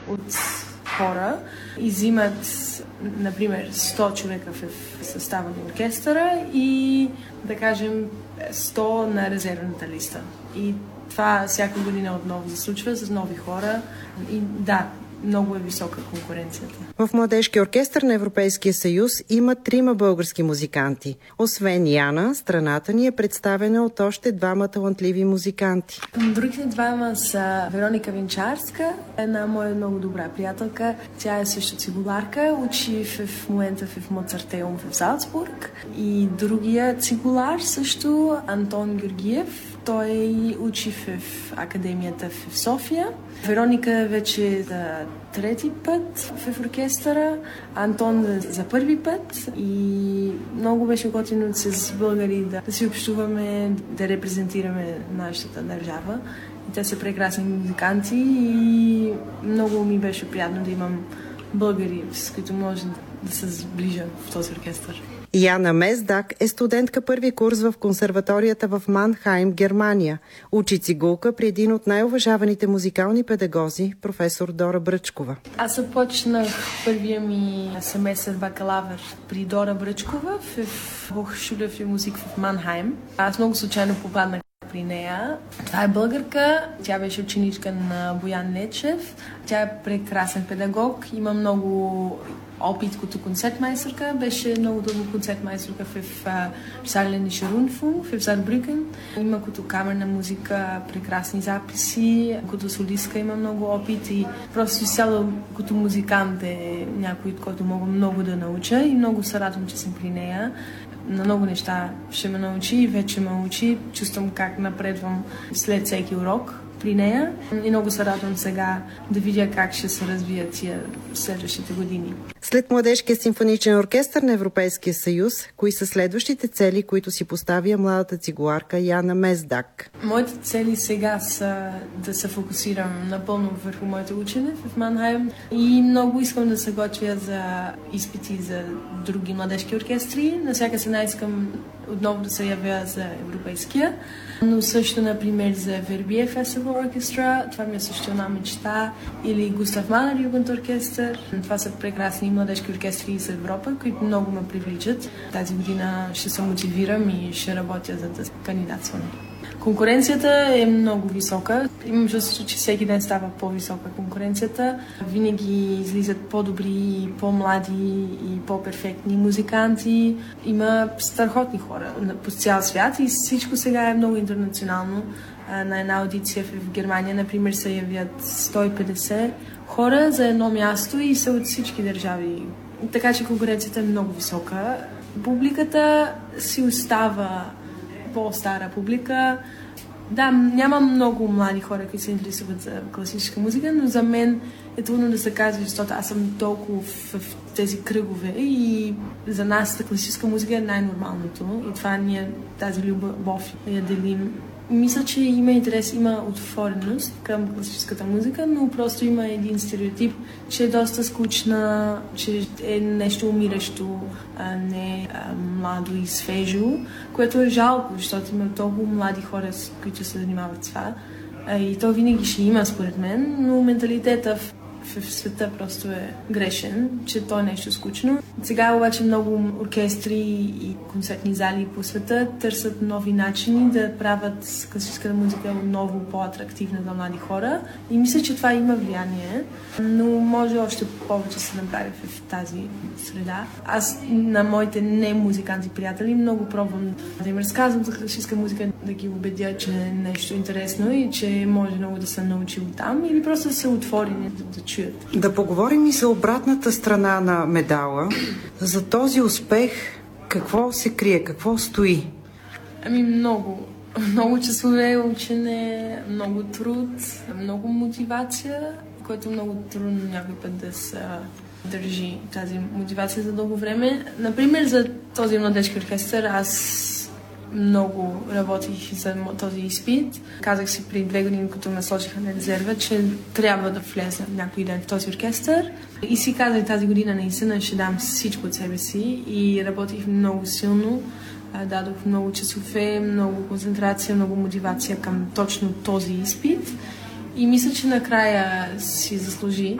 от хора и взимат, например, 100 човека в състава на оркестъра и, да кажем, 100 на резервната листа. И това всяка година отново се случва с нови хора. И да, много е висока конкуренцията. В Младежки оркестър на Европейския съюз има 3 български музиканти. Освен Яна, страната ни е представена от още 2 талантливи музиканти. Другите 2 са Вероника Венчарска, една моя много добра приятелка. Тя е също цигуларка, учи в момента в Моцартеум в Залцбург. И другия цигулар също, Антон Георгиев. Той учи в академията в София. Вероника вече за 3-ти път в оркестъра, Антон за 1-ви път и много беше готино с българи да си общуваме, да репрезентираме нашата държава. И те са прекрасни музиканти и много ми беше приятно да имам българи, с които може да се сближа в този оркестър. Яна Мездак е студентка 1-ви курс в консерваторията в Манхайм, Германия. Учи цигулка при един от най-уважаваните музикални педагози, професор Дора Бръчкова. Аз започнах първия ми семестър бакалавър при Дора Бръчкова в Hochschule für Musik в Манхайм. Аз много случайно попаднах при нея. Това е българка, тя беше ученичка на Боян Лечев. Тя е прекрасен педагог, има много опит като концертмайстерка. Беше много дълго концертмайстерка в Saarländische Rundfunk, в Saarbrücken. Има като камерна музика, прекрасни записи, като солистка има много опит и просто цяло като музикант е някой, от който мога много да науча и много се радвам, че съм при нея. На много неща ще ме научи и вече ме учи. Чувствам как напредвам след всеки урок при нея и много се радвам сега да видя как ще се развият тия следващите години. След Младежкия симфоничен оркестър на Европейския съюз, кои са следващите цели, които си поставя младата цигуларка Яна Мездак? Моите цели сега са да се фокусирам напълно върху моето учене в Манхайм и много искам да се готвя за изпити за други младежки оркестри. На всяка цена искам отново да се явя за европейския, но също, например, за Verbier Festival Orchestra. Това ми е също една мечта. Или Густав Малер Югент оркестър. Това са прекрасни младежки оркестри из Европа, които много ме привличат. Тази година ще се мотивирам и ще работя за да кандидатствам. Конкуренцията е много висока. Имам чувство, че всеки ден става по-висока конкуренцията. Винаги излизат по-добри, по-млади и по-перфектни музиканти. Има страхотни хора по цял свят и всичко сега е много интернационално. На една аудиция в Германия, например, се явят 150 хора за едно място и са от всички държави. Така че конкуренцията е много висока. Публиката си остава по-стара публика. Да, няма много млади хора, които се интересуват за класическа музика, но за мен е трудно да се казва, защото аз съм толкова в тези кръгове и за нас класическа музика е най-нормалното и това ние тази любов я делим. Мисля, че има интерес, има отвореност към класическата музика, но просто има един стереотип, че е доста скучна, че е нещо умиращо, а не младо и свежо, което е жалко, защото има толкова млади хора, които се занимават с това. И то винаги ще има, според мен, но менталитета в света просто е грешен, че то е нещо скучно. Сега обаче много оркестри и концертни зали по света търсят нови начини да правят класическата музика отново по-атрактивна за млади хора. И мисля, че това има влияние, но може още повече се направи в тази среда. Аз на моите не-музиканти приятели много пробвам да им разказвам за класическа музика, да ги убедя, че е нещо интересно и че може много да се научи оттам или просто да се отвори да чуят. Да поговорим и за обратната страна на медала. За този успех какво се крие, какво стои? Много. Много часове учене, много труд, много мотивация, което много трудно някой път да се държи тази мотивация за дълго време. Например, за този младежки оркестър аз много работих за този изпит. Казах си преди 2 години, като ме сложиха на резерва, че трябва да влеза някой ден в този оркестър. И си казах тази година наистина ще дам всичко от себе си и работих много силно. Дадох много часове, много концентрация, много мотивация към точно този изпит. И мисля, че накрая си заслужи.